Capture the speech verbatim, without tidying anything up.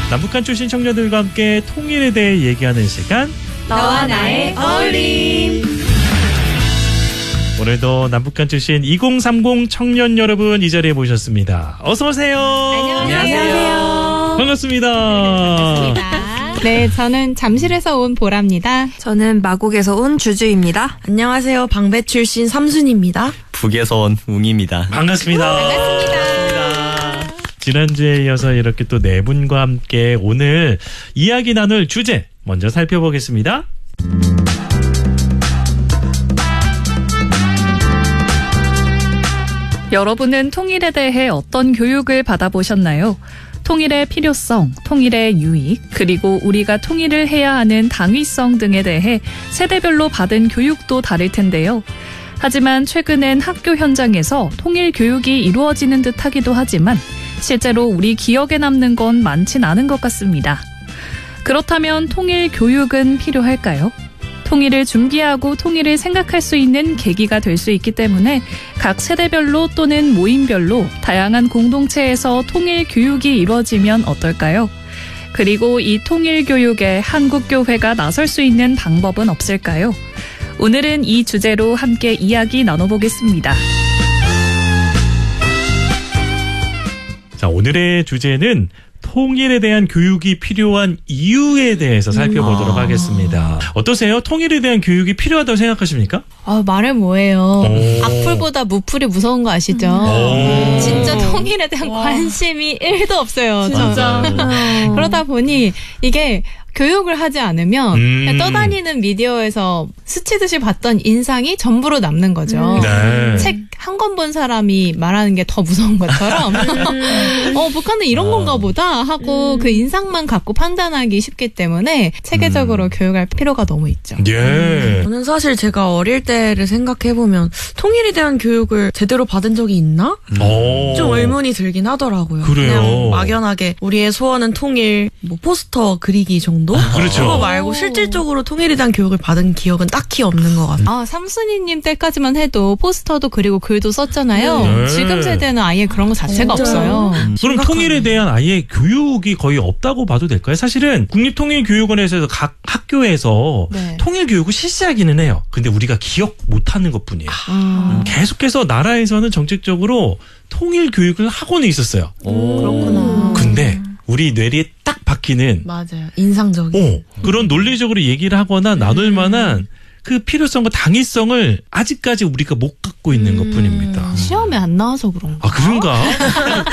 남북한 출신 청년들과 함께 통일에 대해 얘기하는 시간, 너와 나의 어울림. 오늘도 남북한 출신 이공삼공 청년 여러분 이 자리에 모셨습니다. 어서 오세요. 안녕하세요. 반갑습니다. 반갑습니다. 네, 저는 잠실에서 온 보라입니다. 저는 마곡에서 온 주주입니다. 안녕하세요. 방배 출신 삼순입니다. 북에서 온 웅입니다. 반갑습니다. 반갑습니다. 지난주에 이어서 이렇게 또 네 분과 함께 오늘 이야기 나눌 주제 먼저 살펴보겠습니다. 여러분은 통일에 대해 어떤 교육을 받아보셨나요? 통일의 필요성, 통일의 유익, 그리고 우리가 통일을 해야 하는 당위성 등에 대해 세대별로 받은 교육도 다를 텐데요. 하지만 최근엔 학교 현장에서 통일 교육이 이루어지는 듯 하기도 하지만 실제로 우리 기억에 남는 건 많진 않은 것 같습니다. 그렇다면 통일 교육은 필요할까요? 통일을 준비하고 통일을 생각할 수 있는 계기가 될 수 있기 때문에 각 세대별로 또는 모임별로 다양한 공동체에서 통일 교육이 이루어지면 어떨까요? 그리고 이 통일 교육에 한국교회가 나설 수 있는 방법은 없을까요? 오늘은 이 주제로 함께 이야기 나눠보겠습니다. 자, 오늘의 주제는 통일에 대한 교육이 필요한 이유에 대해서 살펴보도록 아. 하겠습니다. 어떠세요? 통일에 대한 교육이 필요하다고 생각하십니까? 아, 말은 뭐예요. 오. 악플보다 무플이 무서운 거 아시죠? 오. 진짜 통일에 대한 와. 관심이 일도 없어요. 진짜. 저. 그러다 보니 이게 교육을 하지 않으면 음. 그냥 떠다니는 미디어에서 스치듯이 봤던 인상이 전부로 남는 거죠. 네. 책 한 권 본 사람이 말하는 게 더 무서운 것처럼 어 북한은 이런 아. 건가 보다 하고 음. 그 인상만 갖고 판단하기 쉽기 때문에 체계적으로 음. 교육할 필요가 너무 있죠. 예. 저는 사실 제가 어릴 때를 생각해보면 통일에 대한 교육을 제대로 받은 적이 있나? 오. 좀 의문이 들긴 하더라고요. 그래요? 그냥 막연하게 우리의 소원은 통일, 뭐 포스터 그리기 정도? 그렇죠. 그거 말고 실질적으로 통일에 대한 교육을 받은 기억은 딱히 없는 것 같아요. 아, 삼순이님 때까지만 해도 포스터도 그리고 글도 썼잖아요. 네. 지금 세대는 아예 그런 거 자체가 진짜요? 없어요. 그럼 심각하네. 통일에 대한 아예 교육이 거의 없다고 봐도 될까요? 사실은 국립통일교육원에서 각 학교에서 네. 통일 교육을 실시하기는 해요. 근데 우리가 기억 못하는 것뿐이에요. 음. 계속해서 나라에서는 정책적으로 통일 교육을 하고는 있었어요. 오. 그렇구나. 근데 우리 뇌리에 딱 박히는 맞아요. 인상적인. 어, 그런 논리적으로 얘기를 하거나 나눌 만한 그 필요성과 당위성을 아직까지 우리가 못 갖고 있는 음. 것뿐입니다. 시험에 안 나와서 그런가? 아, 그런가?